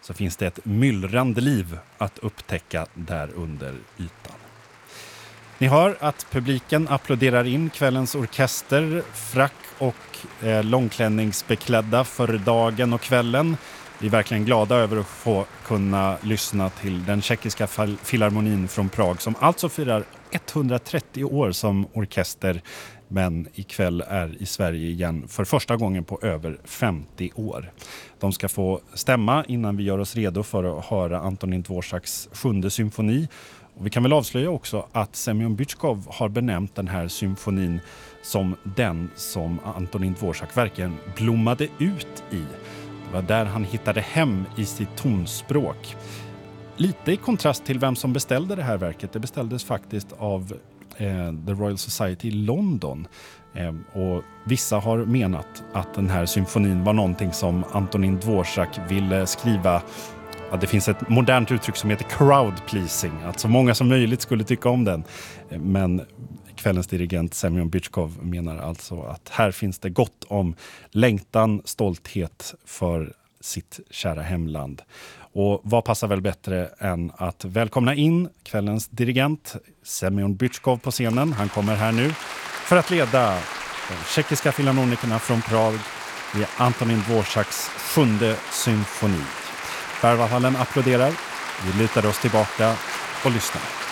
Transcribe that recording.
så finns det ett myllrande liv att upptäcka där under ytan. Ni hör att publiken applåderar in kvällens orkester, frack och långklänningsbeklädda för dagen och kvällen. Vi är verkligen glada över att få kunna lyssna till den tjeckiska filharmonin från Prag som alltså firar 130 år som orkester, men ikväll är i Sverige igen för första gången på över 50 år. De ska få stämma innan vi gör oss redo för att höra Antonín Dvořáks 7:e symfoni. Och vi kan väl avslöja också att Semyon Bychkov har benämnt den här symfonin som den som Antonín Dvořák verkligen blommade ut i. Det var där han hittade hem i sitt tonspråk. Lite i kontrast till vem som beställde det här verket. Det beställdes faktiskt av The Royal Society i London. Och vissa har menat att den här symfonin var någonting som Antonín Dvořák ville skriva. Ja, det finns ett modernt uttryck som heter crowd pleasing. Att så många som möjligt skulle tycka om den. Men kvällens dirigent Semyon Bychkov menar alltså att här finns det gott om längtan, stolthet för sitt kära hemland. Och vad passar väl bättre än att välkomna in kvällens dirigent Semyon Bychkov på scenen. Han kommer här nu för att leda de tjeckiska filharmonikerna från Prag i Antonín Dvořáks 7:e symfoni. Berwaldhallen applåderar. Vi lutar oss tillbaka och lyssnar.